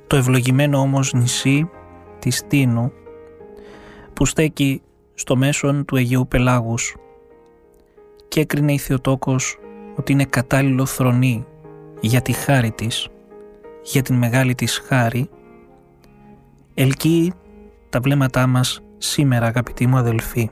το ευλογημένο όμως νησί της Τίνου, που στέκει στο μέσον του Αιγαίου Πελάγους, και έκρινε η Θεοτόκος ότι είναι κατάλληλο θρονί για τη χάρη της, για την μεγάλη της χάρη, ελκύει τα βλέμματά μας σήμερα, αγαπητοί μου αδελφοί.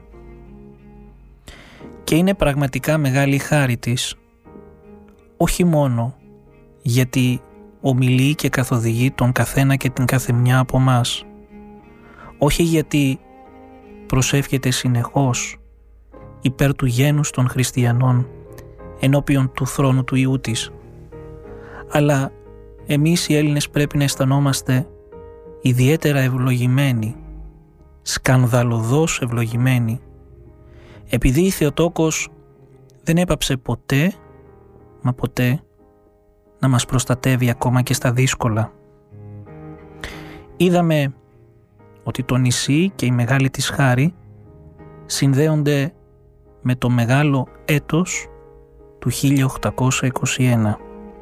Και είναι πραγματικά μεγάλη χάρη της, όχι μόνο γιατί ομιλεί και καθοδηγεί τον καθένα και την καθεμιά από μας, όχι γιατί προσεύχεται συνεχώς υπέρ του γένους των χριστιανών ενώπιον του θρόνου του Υιού της, αλλά εμείς οι Έλληνες πρέπει να αισθανόμαστε ιδιαίτερα ευλογημένοι, σκανδαλωδώς ευλογημένοι, επειδή η Θεοτόκος δεν έπαψε ποτέ, μα ποτέ, να μας προστατεύει ακόμα και στα δύσκολα. Είδαμε ότι το νησί και η μεγάλη της χάρη συνδέονται με το μεγάλο έτος του 1821.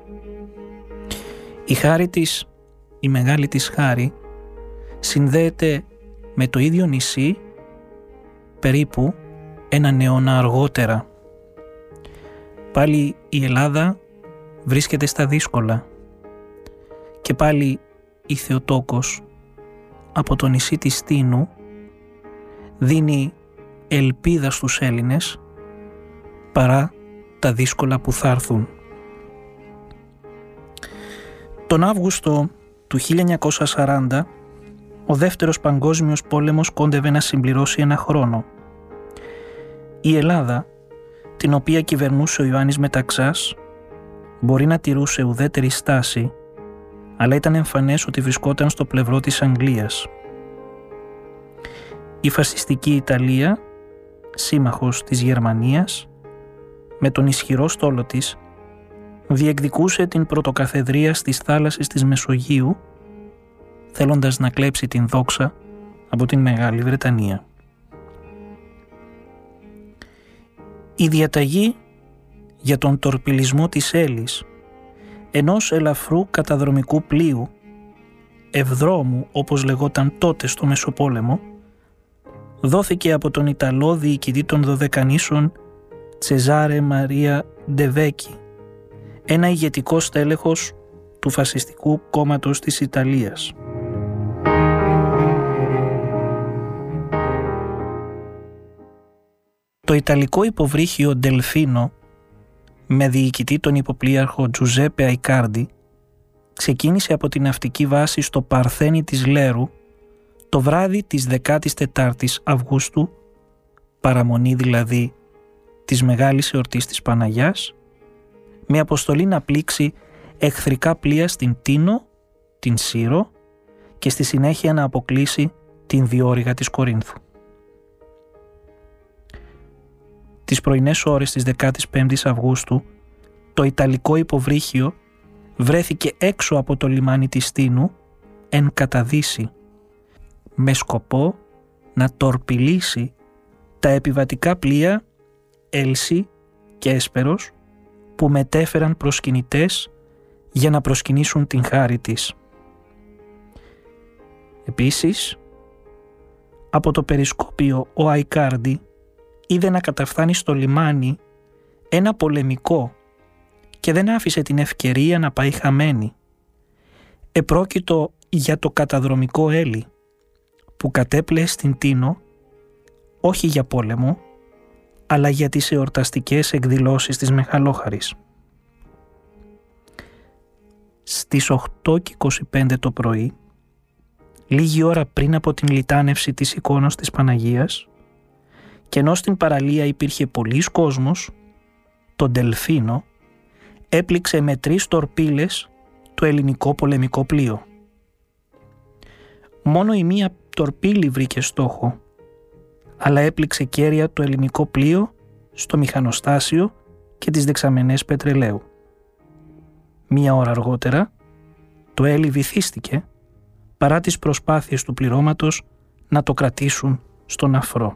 Η χάρη της, η μεγάλη της χάρη, συνδέεται με το ίδιο νησί περίπου έναν αιώνα αργότερα. Πάλι η Ελλάδα βρίσκεται στα δύσκολα και πάλι η Θεοτόκος από το νησί της Τίνου δίνει ελπίδα στους Έλληνες παρά τα δύσκολα που θα έρθουν. Τον Αύγουστο του 1940 ο Δεύτερος Παγκόσμιος Πόλεμος κόντευε να συμπληρώσει ένα χρόνο. Η Ελλάδα, την οποία κυβερνούσε ο Ιωάννης Μεταξάς, μπορεί να τηρούσε ουδέτερη στάση, αλλά ήταν εμφανές ότι βρισκόταν στο πλευρό της Αγγλίας. Η φασιστική Ιταλία, σύμμαχος της Γερμανίας, με τον ισχυρό στόλο της, διεκδικούσε την πρωτοκαθεδρία στις θάλασσες της Μεσογείου, θέλοντας να κλέψει την δόξα από την Μεγάλη Βρετανία. Η διαταγή για τον τορπιλισμό της Έλλης, ενός ελαφρού καταδρομικού πλοίου, ευδρόμου όπως λεγόταν τότε στο Μεσοπόλεμο, δόθηκε από τον Ιταλό διοικητή των Δωδεκανήσων Τσεζάρε Μαρία Ντεβέκη, ένα ηγετικό στέλεχος του φασιστικού κόμματος της Ιταλίας. Το Ιταλικό υποβρύχιο Ντελφίνο, με διοικητή τον υποπλοίαρχο Τζουζέπε Αϊκάρντι, ξεκίνησε από την ναυτική βάση στο Παρθένι της Λέρου το βράδυ της 14ης Αυγούστου, παραμονή δηλαδή της μεγάλης εορτής της Παναγιάς, με αποστολή να πλήξει εχθρικά πλοία στην Τίνο, την Σύρο και στη συνέχεια να αποκλείσει την διόρυγα της Κορίνθου. Τις πρωινές ώρες της 15ης Αυγούστου, το Ιταλικό υποβρύχιο βρέθηκε έξω από το λιμάνι της Τίνου εν καταδύση, με σκοπό να τορπιλήσει τα επιβατικά πλοία Έλση και Έσπερος που μετέφεραν προσκυνητές για να προσκυνήσουν την χάρη της. Επίσης, από το περισκόπιο ο Αϊκάρντι είδε να καταφθάνει στο λιμάνι ένα πολεμικό και δεν άφησε την ευκαιρία να πάει χαμένη. Επρόκειτο για το καταδρομικό Έλλη που κατέπλεε στην Τίνο όχι για πόλεμο, αλλά για τις εορταστικές εκδηλώσεις της Μεγαλόχαρης. Στις 8:25 το πρωί, λίγη ώρα πριν από την λιτάνευση της εικόνας της Παναγίας, και ενώ στην παραλία υπήρχε πολλής κόσμος, το Ντελφίνο έπληξε με 3 τορπίλες το ελληνικό πολεμικό πλοίο. Μόνο η μία τορπίλη βρήκε στόχο, αλλά έπληξε κέρια το ελληνικό πλοίο στο μηχανοστάσιο και τις δεξαμενές πετρελαίου. Μία ώρα αργότερα, το Έλλη βυθίστηκε παρά τις προσπάθειες του πληρώματος να το κρατήσουν στον αφρό.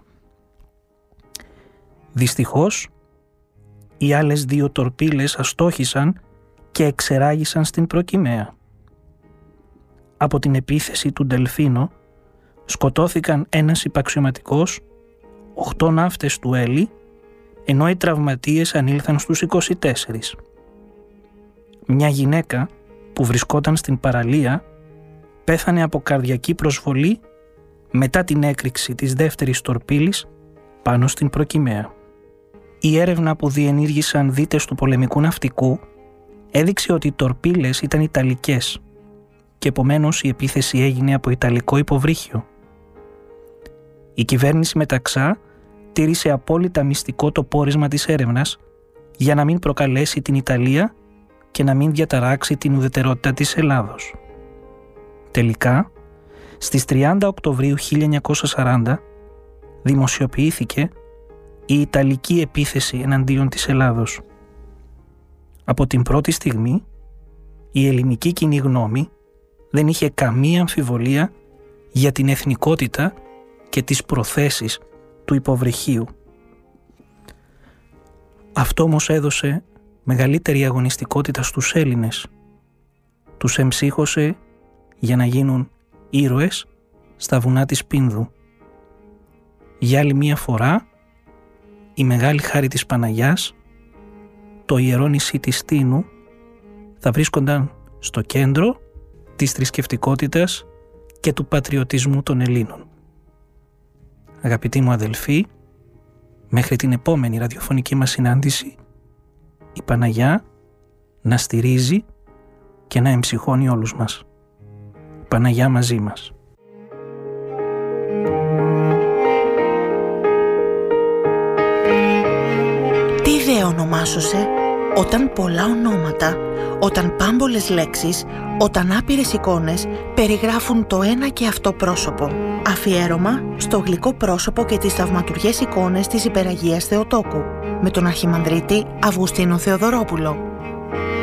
Δυστυχώς, οι άλλες 2 τορπίλες αστόχησαν και εξεράγησαν στην Προκυμαία. από την επίθεση του Ντελφίνο σκοτώθηκαν ένας υπαξιωματικός, 8 ναύτες του Έλλη, ενώ οι τραυματίες ανήλθαν στους 24. Μια γυναίκα που βρισκόταν στην παραλία πέθανε από καρδιακή προσβολή μετά την έκρηξη της δεύτερης τορπίλης πάνω στην Προκυμαία. Η έρευνα που διενήργησαν δίτες του πολεμικού ναυτικού έδειξε ότι οι τορπίλες ήταν ιταλικές και επομένως η επίθεση έγινε από ιταλικό υποβρύχιο. Η κυβέρνηση Μεταξά τήρησε απόλυτα μυστικό το πόρισμα της έρευνας για να μην προκαλέσει την Ιταλία και να μην διαταράξει την ουδετερότητα της Ελλάδος. Τελικά, στις 30 Οκτωβρίου 1940 δημοσιοποιήθηκε η Ιταλική επίθεση εναντίον της Ελλάδος. Από την πρώτη στιγμή, η ελληνική κοινή γνώμη δεν είχε καμία αμφιβολία για την εθνικότητα και τις προθέσεις του υποβρυχίου. Αυτό όμως έδωσε μεγαλύτερη αγωνιστικότητα στους Έλληνες. Τους εμψύχωσε για να γίνουν ήρωες στα βουνά της Πίνδου. Για άλλη μία φορά, η μεγάλη χάρη της Παναγιάς, το ιερό νησί της Τίνου, θα βρίσκονταν στο κέντρο της θρησκευτικότητας και του πατριωτισμού των Ελλήνων. Αγαπητοί μου αδελφοί, μέχρι την επόμενη ραδιοφωνική μας συνάντηση, η Παναγιά να στηρίζει και να εμψυχώνει όλους μας. Παναγιά μαζί μας. Τι ιδέα ονομάσωσε, όταν πολλά ονόματα, όταν πάμπολες λέξεις, όταν άπειρες εικόνες περιγράφουν το ένα και αυτό πρόσωπο. Αφιέρωμα στο γλυκό πρόσωπο και τις θαυματουργές εικόνες της Υπεραγίας Θεοτόκου, με τον Αρχιμανδρίτη Αυγουστίνο Θεοδωρόπουλο.